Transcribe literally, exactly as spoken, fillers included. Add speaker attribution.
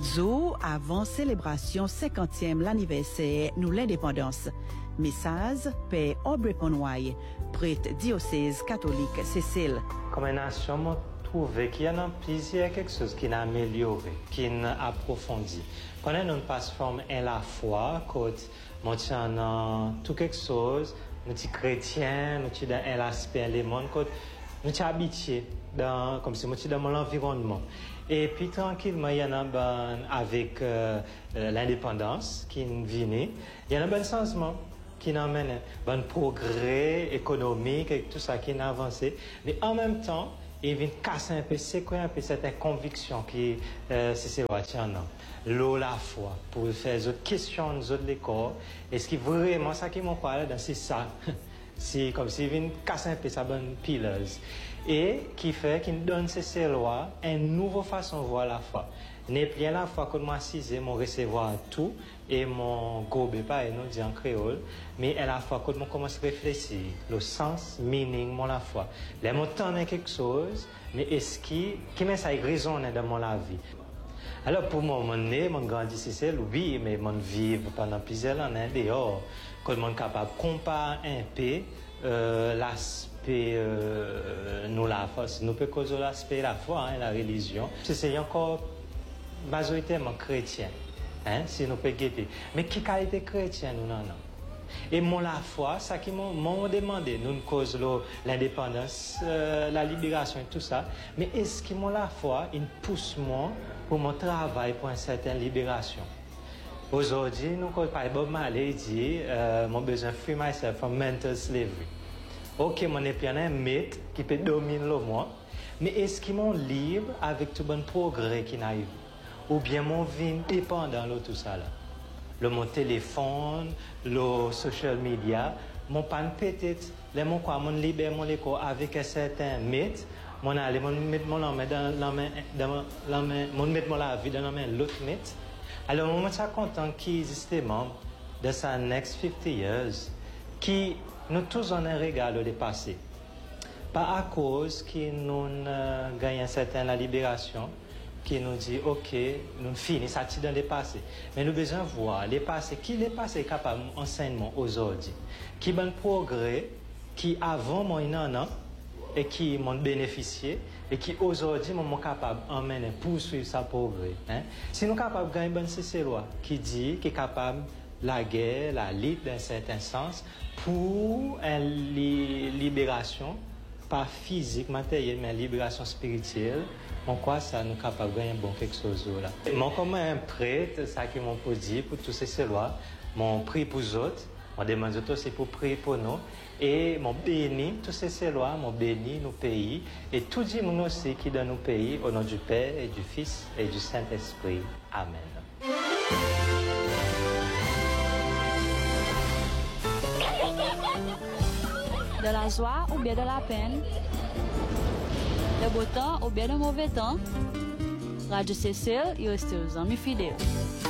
Speaker 1: Zo avant célébration cinquantième l'anniversaire nous l'indépendance. Message Père Aubrey Conway, prêtre diocèse catholique Cécile.
Speaker 2: Comme une nation, moi, trouvé qu'il y a plusieurs quelque chose qui n'a amélioré, qui n'a approfondi. Quand nous passons à la foi, quand nous avons tout quelque chose, nous sommes chrétiens, nous sommes dans l'aspect du monde, quand nous sommes habitués, dans, comme si nous sommes dans mon environnement. Et puis tranquillement, il y en a ben, avec euh, l'indépendance qui vient, il y a un bon changement qui amène un bon progrès économique et tout ça qui a avancé. Mais en même temps, il vient casser un peu, séquer un peu cette conviction qui euh, c'est l'eau, la foi, pour faire des autres questions, des autres corps. Est-ce que vraiment ça qui m'en parle, c'est ça? C'est comme s'il vient casser un peu sa bonne pileuse. Et qui fait qu'il donne ces lois une nouvelle façon de voir la foi. N'est plus la foi que moi assisé, mon recevoir tout et mon gobe pas et nous dit en créole, mais à la fois que moi commence à réfléchir le sens, meaning mon la foi. Les mots tendent quelque chose, mais est-ce qui qui met ça résonne dans mon la vie. Alors pour moi, mon né, mon grandi c'est oui, mais mon vivre pendant plusieurs années dehors, quand mon capable de comparer un peu euh, l'aspect euh, nous la force, nous peut causer l'aspect la foi, hein, la religion. C'est encore majoritairement chrétien, hein, si nous pouvons guetter. Mais qui qualité chrétienne nous non non. Et mon la foi, ça qui m'ont demandé, nous cause l'indépendance, euh, la libération et tout ça. Mais est-ce que mon la foi, il pousse moi pour mon travail pour une certaine libération? Aujourd'hui, nous cause par Bob Marley dit, euh, mon besoin free myself from mental slavery. Ok, mon est un mythe qui peut dominer le moi, mais est-ce qu'il m'ont libre avec tout bon progrès qui n'arrive? Ou bien mon vie dépendant de tout ça là? Le mon téléphone, le social media, mon pan peut-être, les mon quoi, mon libère mon écho avec un certain mythe, mon aller, mon mettre mon main dans la main, dans la main, mon mettre mon la vie dans la main l'autre mythe. Alors, moi, je suis content qu'il existe membre de sa next fifty years qui nous tous en un regard le passé. Pas à cause que nous euh, gagnons certaine la libération, qui nous dit, ok, nous finissons ça dans le passé. Mais nous avons besoin de voir les passés, qui les passés capable d'enseignement aujourd'hui, qui bon progrès, qui avant moi non et qui m'ont bénéficié, et qui aujourd'hui sont capables d'emmener, poursuivre sa progrès. Hein? Si nous sommes capables de gagner une bonne loi qui dit, qui est capable de la guerre, la lutte d'un certain sens, pour une libération, pas physique, matérielle, mais une libération spirituelle, on croit que ça nous capable de gagner bon quelque chose là. Moi, comme un prêtre, ça qui m'ont dit pour tous ces lois, mon prie pour les autres, on demande aux aussi pour prier pour nous. Et mon béni, tous ces lois, mon béni nos pays, et tout le monde aussi qui dans nos pays, au nom du Père et du Fils et du Saint-Esprit. Amen.
Speaker 3: De la joie ou bien de la peine, de beau temps ou bien de mauvais temps, Radio Cécile et aux amis fidèles.